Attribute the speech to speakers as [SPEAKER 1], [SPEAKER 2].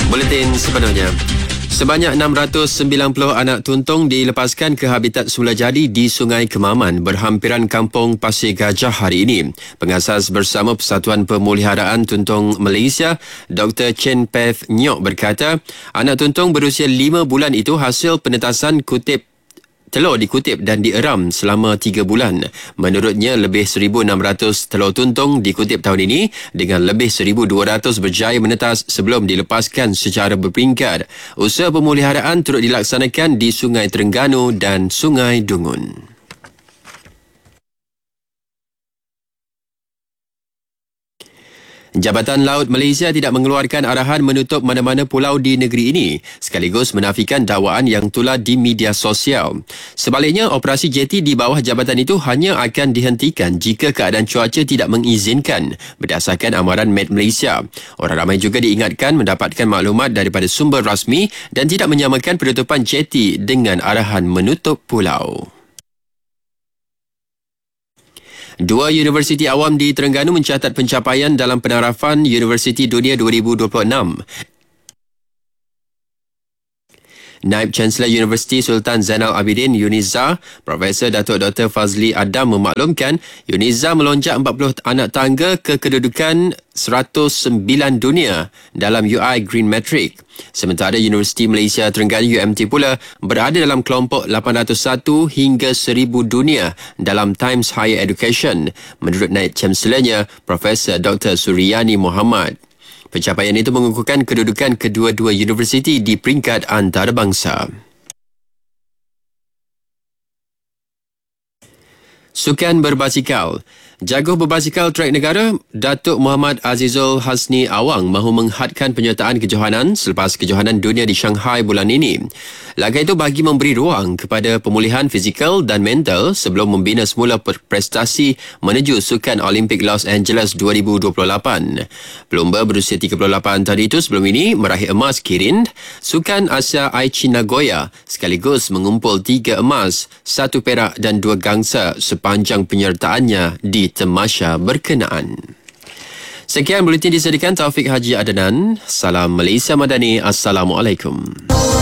[SPEAKER 1] Buletin sepenuhnya. Sebanyak 690 anak tuntung dilepaskan ke habitat semula jadi di Sungai Kemaman berhampiran kampung Pasir Gajah hari ini. Pengasas bersama Persatuan Pemeliharaan Tuntung Malaysia, Dr. Chen Peth Nyok berkata, anak tuntung berusia 5 bulan itu hasil penetasan telur dikutip dan dieram selama 3 bulan. Menurutnya, lebih 1,600 telur tuntung dikutip tahun ini dengan lebih 1,200 berjaya menetas sebelum dilepaskan secara berperingkat. Usaha pemeliharaan turut dilaksanakan di Sungai Terengganu dan Sungai Dungun. Jabatan Laut Malaysia tidak mengeluarkan arahan menutup mana-mana pulau di negeri ini sekaligus menafikan dakwaan yang tular di media sosial. Sebaliknya, operasi jeti di bawah jabatan itu hanya akan dihentikan jika keadaan cuaca tidak mengizinkan berdasarkan amaran Met Malaysia. Orang ramai juga diingatkan mendapatkan maklumat daripada sumber rasmi dan tidak menyamakan penutupan jeti dengan arahan menutup pulau. Dua universiti awam di Terengganu mencatat pencapaian dalam penarafan Universiti Dunia 2026. Naib Chancellor Universiti Sultan Zainal Abidin UNIZA, Profesor Datuk Dr. Fazli Adam memaklumkan UNIZA melonjak 40 anak tangga ke kedudukan 109 dunia dalam UI Green Metric. Sementara Universiti Malaysia Terengganu UMT pula berada dalam kelompok 801 hingga 1000 dunia dalam Times Higher Education, menurut Naib Chancellornya Profesor Dr. Suryani Muhammad. Pencapaian itu mengukuhkan kedudukan kedua-dua universiti di peringkat antarabangsa. Sukan berbasikal. Jago berbasikal trek negara Datuk Muhammad Azizul Hasni Awang mahu menghadkan penyertaan kejohanan selepas kejohanan dunia di Shanghai bulan ini. Langkah itu bagi memberi ruang kepada pemulihan fizikal dan mental sebelum membina semula prestasi menuju Sukan Olimpik Los Angeles 2028. Pelumba berusia 38 tahun itu sebelum ini meraih emas Kirin, Sukan Asia Aichi Nagoya sekaligus mengumpul 3 emas, 1 perak dan 2 gangsa sepanjang penyertaannya di tamasya berkenaan. Sekian buletin disediakan Taufik Haji Adnan. Salam Malaysia Madani. Assalamualaikum.